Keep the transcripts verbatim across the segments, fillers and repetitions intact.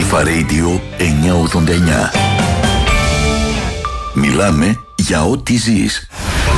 Αλφα Radio εννιακόσια ογδόντα εννιά. Μιλάμε για ό,τι ζεις.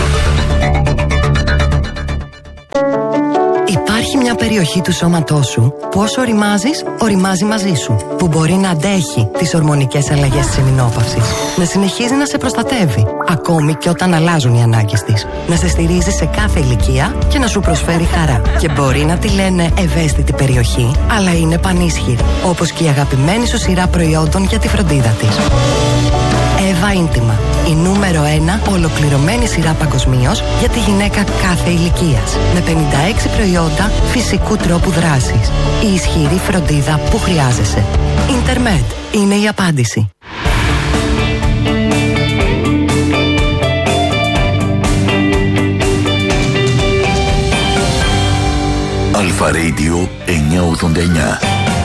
Υπάρχει μια περιοχή του σώματός σου που όσο οριμάζεις, οριμάζει μαζί σου. Που μπορεί να αντέχει τις ορμονικές αλλαγές της εμεινόπαυσης. Να συνεχίζει να σε προστατεύει, ακόμη και όταν αλλάζουν οι ανάγκες της. Να σε στηρίζει σε κάθε ηλικία και να σου προσφέρει χαρά. Και μπορεί να τη λένε ευαίσθητη περιοχή, αλλά είναι πανίσχυρη. Όπως και η αγαπημένη σου σειρά προϊόντων για τη φροντίδα της. Εύα Ίντιμα. Η νούμερο ένα ολοκληρωμένη σειρά παγκοσμίως για τη γυναίκα κάθε ηλικίας. Με πενήντα έξι προϊόντα φυσικού τρόπου δράσης. Η ισχυρή φροντίδα που χρειάζεσαι. Ιντερμετ είναι η απάντηση. Αλφα Radio εννιακόσια ογδόντα εννιά.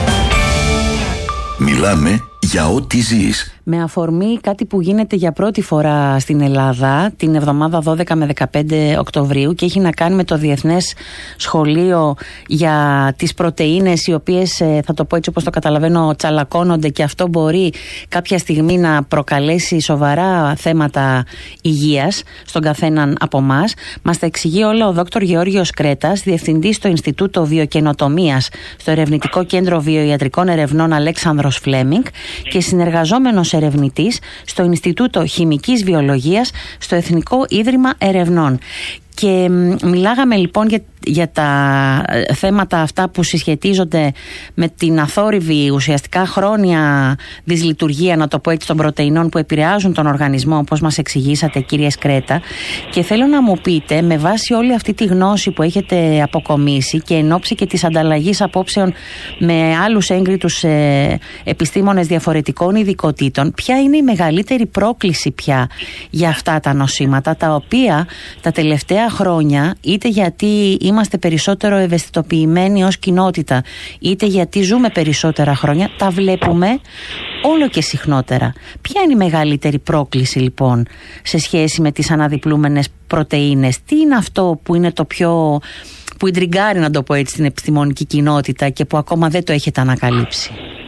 Μιλάμε για ό,τι ζεις. Με αφορμή κάτι που γίνεται για πρώτη φορά στην Ελλάδα την εβδομάδα δώδεκα με δεκαπέντε Οκτωβρίου και έχει να κάνει με το Διεθνές Σχολείο για τις πρωτεΐνες, οι οποίες, θα το πω έτσι όπως το καταλαβαίνω, τσαλακώνονται, και αυτό μπορεί κάποια στιγμή να προκαλέσει σοβαρά θέματα υγείας στον καθέναν από εμάς. Μας τα εξηγεί όλα ο δόκτωρ Γεώργιος Κρέτας, διευθυντής στο Ινστιτούτο Βιοκαινοτομίας στο Ερευνητικό Κέντρο Βιοιατρικών Ερευνών Αλέξανδρος Φλέμινγκ και συνεργαζόμενος ερευνητής στο Ινστιτούτο Χημικής Βιολογίας στο Εθνικό Ίδρυμα Ερευνών. Και μιλάγαμε λοιπόν για, για τα θέματα αυτά που συσχετίζονται με την αθόρυβη ουσιαστικά χρόνια δυσλειτουργία, να το πω έτσι, των πρωτεϊνών που επηρεάζουν τον οργανισμό, όπως μας εξηγήσατε, κύριε Σκρέτα. Και θέλω να μου πείτε, με βάση όλη αυτή τη γνώση που έχετε αποκομίσει και εν ώψη και της ανταλλαγής απόψεων με άλλους έγκριτους ε, επιστήμονες διαφορετικών ειδικοτήτων, ποια είναι η μεγαλύτερη πρόκληση πια για αυτά τα νοσήματα, τα οποία τα τελευταία χρόνια, είτε γιατί είμαστε περισσότερο ευαισθητοποιημένοι ως κοινότητα, είτε γιατί ζούμε περισσότερα χρόνια, τα βλέπουμε όλο και συχνότερα. Ποια είναι η μεγαλύτερη πρόκληση λοιπόν σε σχέση με τις αναδιπλούμενες πρωτεΐνες? Τι είναι αυτό που είναι το πιο, που ιντριγκάρει, να το πω έτσι, την επιστημονική κοινότητα και που ακόμα δεν το έχετε ανακαλύψει?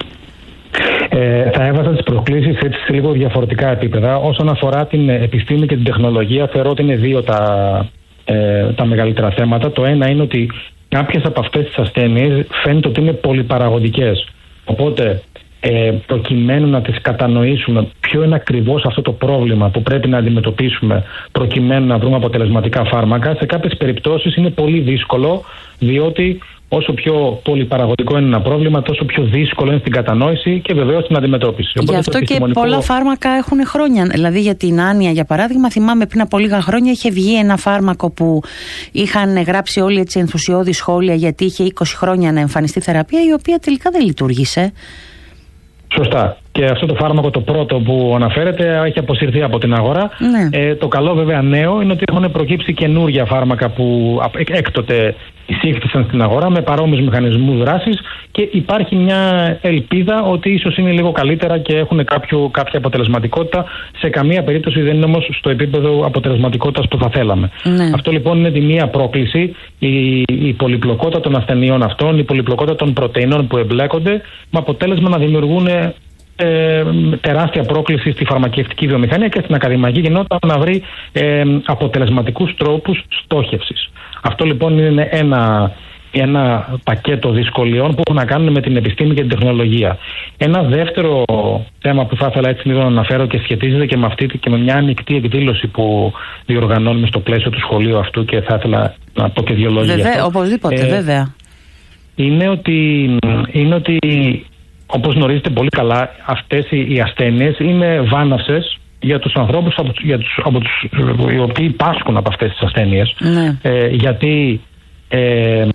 Ε, θα έβαζα τις προκλήσεις έτσι σε λίγο διαφορετικά επίπεδα. Όσον αφορά την επιστήμη και την τεχνολογία, θεωρώ ότι είναι δύο τα, ε, τα μεγαλύτερα θέματα. Το ένα είναι ότι κάποιες από αυτές τις ασθένειες φαίνεται ότι είναι πολυπαραγωγικές. Οπότε, ε, προκειμένου να τις κατανοήσουμε ποιο είναι ακριβώς αυτό το πρόβλημα που πρέπει να αντιμετωπίσουμε προκειμένου να βρούμε αποτελεσματικά φάρμακα, σε κάποιες περιπτώσεις είναι πολύ δύσκολο, διότι όσο πιο πολυπαραγωγικό είναι ένα πρόβλημα, τόσο πιο δύσκολο είναι στην κατανόηση και βεβαίως στην αντιμετώπιση. Οπότε γι' αυτό επιστημονικό... και πολλά φάρμακα έχουν χρόνια. Δηλαδή για την άνοια, για παράδειγμα, θυμάμαι πριν από λίγα χρόνια είχε βγει ένα φάρμακο που είχαν γράψει όλοι έτσι ενθουσιώδη σχόλια, γιατί είχε είκοσι χρόνια να εμφανιστεί θεραπεία, η οποία τελικά δεν λειτουργήσε. Σωστά. Και αυτό το φάρμακο, το πρώτο που αναφέρεται, έχει αποσυρθεί από την αγορά. Ναι. Ε, το καλό βέβαια νέο είναι ότι έχουν προκύψει καινούργια φάρμακα που έκτοτε εισήχθησαν στην αγορά με παρόμοιους μηχανισμούς δράσης και υπάρχει μια ελπίδα ότι ίσως είναι λίγο καλύτερα και έχουν κάποιο, κάποια αποτελεσματικότητα. Σε καμία περίπτωση δεν είναι όμως στο επίπεδο αποτελεσματικότητας που θα θέλαμε. Ναι. Αυτό λοιπόν είναι τη μία πρόκληση, η, η πολυπλοκότητα των ασθενειών αυτών, η πολυπλοκότητα των πρωτεϊνών που εμπλέκονται, με αποτέλεσμα να δημιουργούν Ε, τεράστια πρόκληση στη φαρμακευτική βιομηχανία και στην ακαδημαϊκή κοινότητα να βρει ε, αποτελεσματικούς τρόπους στόχευσης. Αυτό λοιπόν είναι ένα, ένα πακέτο δυσκολιών που έχουν να κάνουν με την επιστήμη και την τεχνολογία. Ένα δεύτερο θέμα που θα ήθελα έτσι λίγο να αναφέρω και σχετίζεται και με αυτή και με μια ανοιχτή εκδήλωση που διοργανώνουμε στο πλαίσιο του σχολείου αυτού, και θα ήθελα να πω και δύο λόγια. Βέβαια, οπωσδήποτε, ε, βέβαια. Είναι ότι, είναι ότι όπως γνωρίζετε πολύ καλά, αυτές οι ασθένειες είναι βάναυσες για τους ανθρώπους από τους, για τους, από τους, οι οποίοι πάσχουν από αυτές τις ασθένειες. Ναι. Ε, γιατί, ε, ε,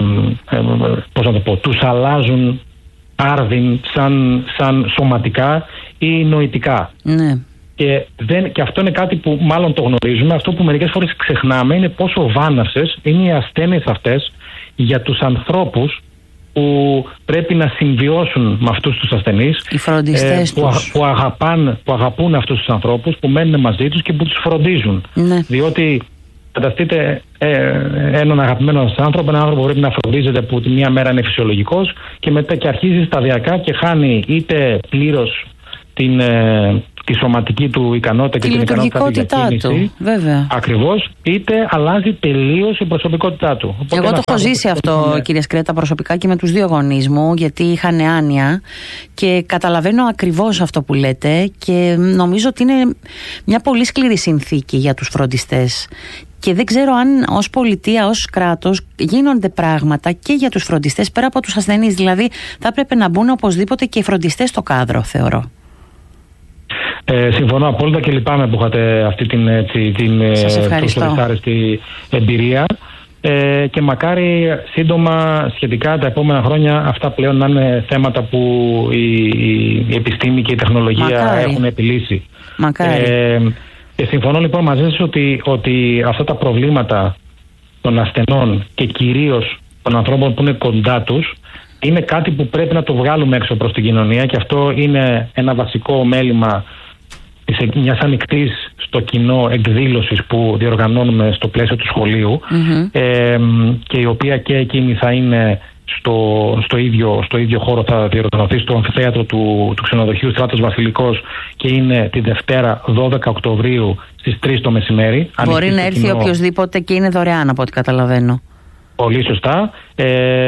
πώς να το πω, τους αλλάζουν άρδιν σαν, σαν σωματικά ή νοητικά. Ναι. Και, δεν, και αυτό είναι κάτι που μάλλον το γνωρίζουμε. Αυτό που μερικές φορές ξεχνάμε είναι πόσο βάναυσες είναι οι ασθένειες αυτές για τους ανθρώπους που πρέπει να συμβιώσουν με αυτούς τους ασθενείς, οι φροντιστές ε, που, τους. Που, αγαπάν, που αγαπούν αυτούς τους ανθρώπους, που μένουν μαζί τους και που τους φροντίζουν. Ναι. Διότι Φανταστείτε ε, έναν αγαπημένο άνθρωπο, έναν άνθρωπο που πρέπει να φροντίζεται που τη μία μέρα είναι φυσιολογικός και μετά και αρχίζει σταδιακά και χάνει είτε πλήρως την, ε, τη σωματική του ικανότητα και, και την ικανότητά του, βέβαια. Ακριβώς, είτε αλλάζει τελείως η προσωπικότητά του. Οπότε εγώ το έχω ζήσει αυτό, είναι... κύριε Σκρέτα, προσωπικά και με τους δύο γονείς μου, γιατί είχαν άνοια και καταλαβαίνω ακριβώς αυτό που λέτε και νομίζω ότι είναι μια πολύ σκληρή συνθήκη για τους φροντιστές. Και δεν ξέρω αν ως πολιτεία, ως κράτος γίνονται πράγματα και για τους φροντιστές πέρα από τους ασθενείς. Δηλαδή θα έπρεπε να μπουν οπωσδήποτε και οι φροντιστές στο κάδρο, θεωρώ. Ε, συμφωνώ απόλυτα και λυπάμαι που είχατε αυτή την, έτσι, την τόσο δυσάρεστη εμπειρία ε, και μακάρι σύντομα σχετικά τα επόμενα χρόνια αυτά πλέον να είναι θέματα που η, η επιστήμη και η τεχνολογία μακάρι. έχουν επιλύσει. Μακάρι. Ε, και συμφωνώ λοιπόν μαζί σας ότι, ότι αυτά τα προβλήματα των ασθενών και κυρίως των ανθρώπων που είναι κοντά τους είναι κάτι που πρέπει να το βγάλουμε έξω προς την κοινωνία και αυτό είναι ένα βασικό μέλημα μιας ανοιχτής στο κοινό εκδήλωσης που διοργανώνουμε στο πλαίσιο του σχολείου mm-hmm. ε, και η οποία και εκείνη θα είναι στο, στο, ίδιο, στο ίδιο χώρο, θα διοργανωθεί στο αμφιθέατρο του, του ξενοδοχείου Στράτος Βασιλικός και είναι τη Δευτέρα δώδεκα Οκτωβρίου στις τρεις το μεσημέρι. Μπορεί να έρθει κοινό... οποιοσδήποτε και είναι δωρεάν από ό,τι καταλαβαίνω. Πολύ σωστά. Ε,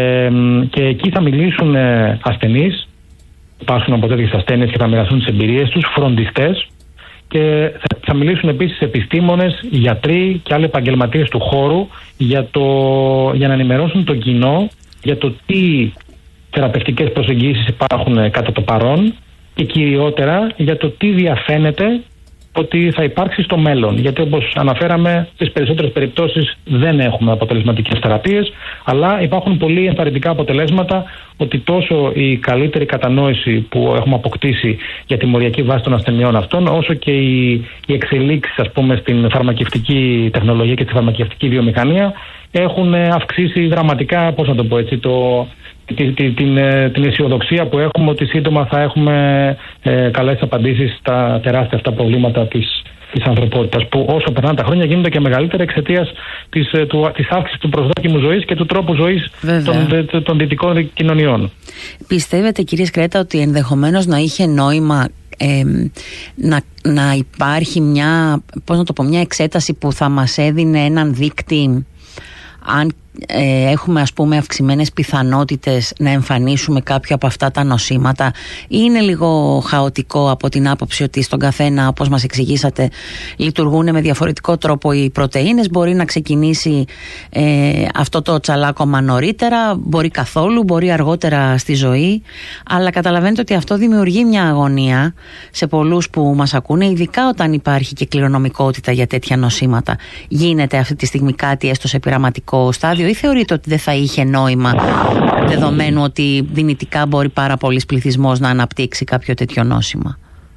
και εκεί θα μιλήσουν ασθενείς, πάσχουν από τέτοιες ασθένειες και θα μοιραστούν τις εμπειρίες τους, φροντιστές και θα, θα μιλήσουν επίσης επιστήμονες, γιατροί και άλλοι επαγγελματίες του χώρου για, το, για να ενημερώσουν το κοινό για το τι θεραπευτικές προσεγγίσεις υπάρχουν κατά το παρόν και κυριότερα για το τι διαφαίνεται ότι θα υπάρξει στο μέλλον. Γιατί όπως αναφέραμε, στις περισσότερες περιπτώσεις δεν έχουμε αποτελεσματικές θεραπείες, αλλά υπάρχουν πολύ ενθαρρυντικά αποτελέσματα ότι τόσο η καλύτερη κατανόηση που έχουμε αποκτήσει για τη μοριακή βάση των ασθενειών αυτών, όσο και οι, οι εξελίξεις, ας πούμε, στην φαρμακευτική τεχνολογία και στη φαρμακευτική βιομηχανία έχουν αυξήσει δραματικά, πώς να το πω έτσι, το... Την, την, την αισιοδοξία που έχουμε ότι σύντομα θα έχουμε ε, καλές απαντήσεις στα τεράστια αυτά προβλήματα της, της ανθρωπότητας που όσο περνάνε τα χρόνια γίνονται και μεγαλύτερα εξαιτίας της, του, της αύξησης του προσδόκιμου ζωής και του τρόπου ζωής των, των, των δυτικών κοινωνιών. Πιστεύετε, κύριε Σκρέτα, ότι ενδεχομένως να είχε νόημα ε, να, να υπάρχει μια, πώς να το πω, μια εξέταση που θα μας έδινε έναν δείκτη αν ε, έχουμε ας πούμε αυξημένες πιθανότητες να εμφανίσουμε κάποιο από αυτά τα νοσήματα ή είναι λίγο χαοτικό από την άποψη ότι στον καθένα, όπως μας εξηγήσατε, λειτουργούν με διαφορετικό τρόπο οι πρωτεΐνες, μπορεί να ξεκινήσει ε, αυτό το τσαλάκωμα νωρίτερα, μπορεί καθόλου, μπορεί αργότερα στη ζωή, αλλά καταλαβαίνετε ότι αυτό δημιουργεί μια αγωνία σε πολλούς που μας ακούνε, ειδικά όταν υπάρχει και κληρονομικότητα για τέτοια νοσήματα. Γίνεται αυτή τη στιγμή κάτι έστω σε πειραματικό στάδιο ή θεωρείτε ότι δεν θα είχε νόημα, δεδομένου ότι δυνητικά μπορεί πάρα πολύς πληθυσμός να αναπτύξει κάποιο τέτοιο νόσημα?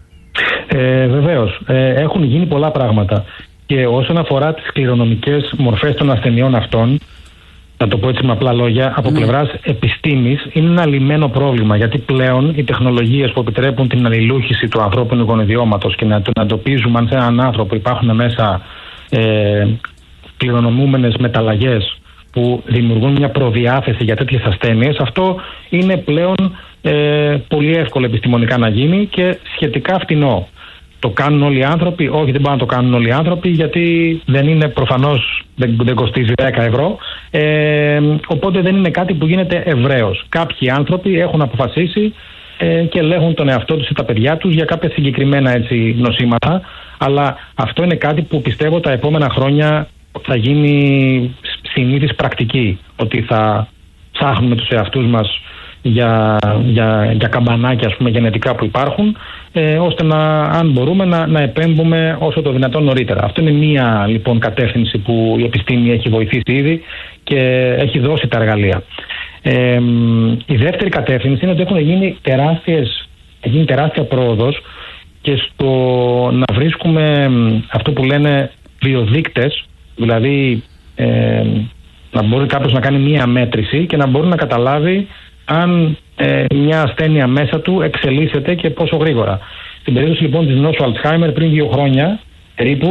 Ε, βεβαίως. Ε, έχουν γίνει πολλά πράγματα. Και όσον αφορά τις κληρονομικές μορφές των ασθενειών αυτών, να το πω έτσι με απλά λόγια, από ναι. πλευράς επιστήμης είναι ένα λυμένο πρόβλημα. Γιατί πλέον οι τεχνολογίες που επιτρέπουν την αλληλούχηση του ανθρώπινου γονιδιώματος και να τον εντοπίζουμε αν σε έναν άνθρωπο υπάρχουν μέσα ε, κληρονομούμενες μεταλλαγές που δημιουργούν μια προδιάθεση για τέτοιες ασθένειες, αυτό είναι πλέον ε, πολύ εύκολο επιστημονικά να γίνει και σχετικά φτηνό. Το κάνουν όλοι οι άνθρωποι? Όχι, δεν μπορούν να το κάνουν όλοι οι άνθρωποι, γιατί δεν είναι προφανώς, δεν, δεν κοστίζει δέκα ευρώ, ε, οπότε δεν είναι κάτι που γίνεται ευρέως. Κάποιοι άνθρωποι έχουν αποφασίσει ε, και ελέγχουν τον εαυτό τους ή τα παιδιά τους για κάποια συγκεκριμένα έτσι, νοσήματα, αλλά αυτό είναι κάτι που πιστεύω τα επόμενα χρόνια θα γίνει συνήθις πρακτική, ότι θα ψάχνουμε τους εαυτούς μας για, για, για καμπανάκια, ας πούμε, γενετικά που υπάρχουν, ε, ώστε να, αν μπορούμε να, να επέμβουμε όσο το δυνατόν νωρίτερα. Αυτό είναι μία λοιπόν κατεύθυνση που η επιστήμη έχει βοηθήσει ήδη και έχει δώσει τα εργαλεία. Ε, η δεύτερη κατεύθυνση είναι ότι έχουν γίνει τεράστιες, έχει γίνει τεράστια πρόοδος και στο να βρίσκουμε αυτό που λένε βιοδείκτες, δηλαδή ε, να μπορεί κάποιος να κάνει μία μέτρηση και να μπορεί να καταλάβει αν ε, μια ασθένεια μέσα του εξελίσσεται και πόσο γρήγορα. Στην περίπτωση λοιπόν της νόσου Αλτσχάιμερ πριν δύο χρόνια περίπου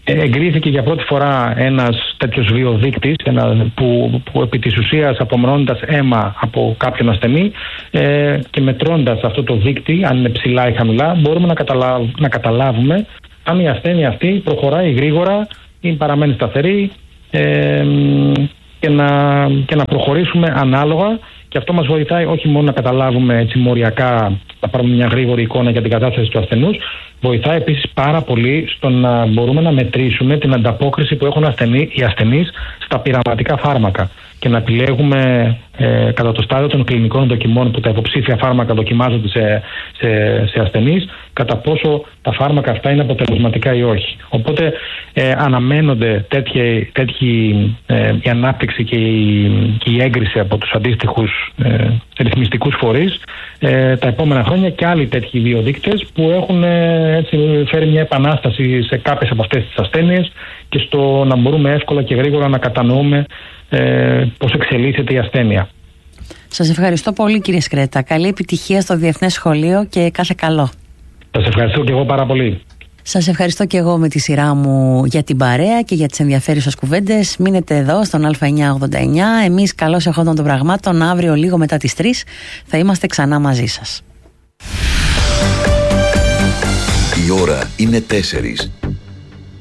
εγκρίθηκε για πρώτη φορά ένας τέτοιος βιοδείκτης ένα, που, που επί της ουσίας απομονώνοντας αίμα από κάποιον ασθενή ε, και μετρώντας αυτό το δείκτη, αν είναι ψηλά ή χαμηλά, μπορούμε να, καταλάβ, να καταλάβουμε αν η ασθένεια αυτή προχωράει γρήγορα ή παραμένει σταθερή ε, και, να, και να προχωρήσουμε ανάλογα. Και αυτό μας βοηθάει όχι μόνο να καταλάβουμε έτσι μοριακά, να πάρουμε μια γρήγορη εικόνα για την κατάσταση του ασθενούς, βοηθάει επίσης πάρα πολύ στο να μπορούμε να μετρήσουμε την ανταπόκριση που έχουν ασθενεί, οι ασθενείς στα πειραματικά φάρμακα και να επιλέγουμε ε, κατά το στάδιο των κλινικών δοκιμών που τα υποψήφια φάρμακα δοκιμάζονται σε, σε, σε ασθενείς, κατά πόσο τα φάρμακα αυτά είναι αποτελεσματικά ή όχι. Οπότε ε, αναμένονται τέτοιοι, τέτοιοι, ε, η ανάπτυξη και η, και η έγκριση από τους αντίστοιχους ε, ρυθμιστικούς φορείς ε, τα επόμενα χρόνια και άλλοι τέτοιοι βιοδείκτες που έχουν ε, έτσι, φέρει μια επανάσταση σε κάποιες από αυτές τις ασθένειες και στο να μπορούμε εύκολα και γρήγορα να κατανοούμε ε, πώς εξελίσσεται η ασθένεια. Σας ευχαριστώ πολύ, κύριε Σκρέτα. Καλή επιτυχία στο Διεθνές Σχολείο και κάθε καλό. Σας ευχαριστώ και εγώ πάρα πολύ. Σας ευχαριστώ και εγώ με τη σειρά μου για την παρέα και για τις ενδιαφέρουσες κουβέντες. Μείνετε εδώ στον Α εννιακόσια ογδόντα εννιά. Εμείς καλώς εχόντων των πραγμάτων, αύριο λίγο μετά τις τρεις θα είμαστε ξανά μαζί σας. Η ώρα είναι τέσσερις.